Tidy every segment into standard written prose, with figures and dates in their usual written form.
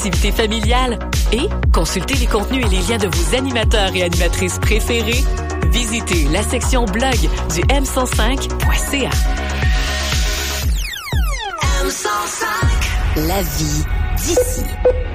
activités familiales et consultez les contenus et les liens de vos animateurs et animatrices préférés. Visitez la section blog du m105.ca. M105. La vie d'ici.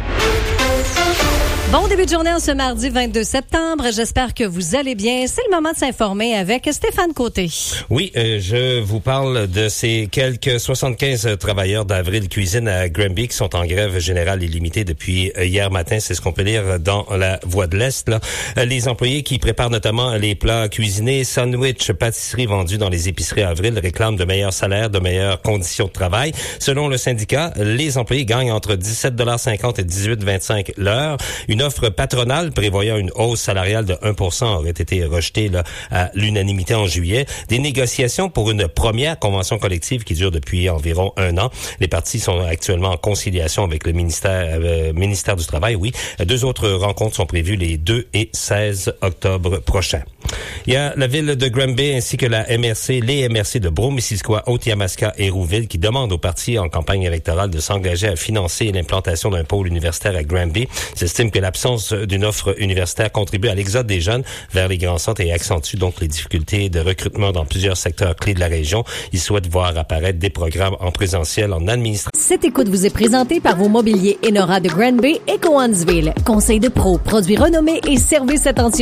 Bon début de journée en ce mardi 22 septembre. J'espère que vous allez bien. C'est le moment de s'informer avec Stéphane Côté. Oui, je vous parle de ces quelques 75 travailleurs d'Avril Cuisine à Granby qui sont en grève générale illimitée depuis hier matin. C'est ce qu'on peut lire dans la Voix de l'Est. Là. Les employés qui préparent notamment les plats cuisinés, sandwichs, pâtisseries vendus dans les épiceries Avril réclament de meilleurs salaires, de meilleures conditions de travail. Selon le syndicat, les employés gagnent entre 17,50 et 18,25 l'heure. Une offre patronale prévoyant une hausse salariale de 1% aurait été rejetée là, à l'unanimité en juillet. Des négociations pour une première convention collective qui dure depuis environ 1 an. Les partis sont actuellement en conciliation avec le ministère du Travail. Oui, 2 autres rencontres sont prévues les 2 et 16 octobre prochains. Il y a la ville de Granby ainsi que la MRC, les MRC de Brome-Missisquoi, Haute-Yamaska et Rouville qui demandent aux partis en campagne électorale de s'engager à financer l'implantation d'un pôle universitaire à Granby. S'estime que l'absence d'une offre universitaire contribue à l'exode des jeunes vers les grands centres et accentue donc les difficultés de recrutement dans plusieurs secteurs clés de la région. Ils souhaitent voir apparaître des programmes en présentiel, en administration. Cette écoute vous est présentée par vos mobiliers Enora de Granby et Cowansville. Conseil de pro, produits renommés et services attentifs.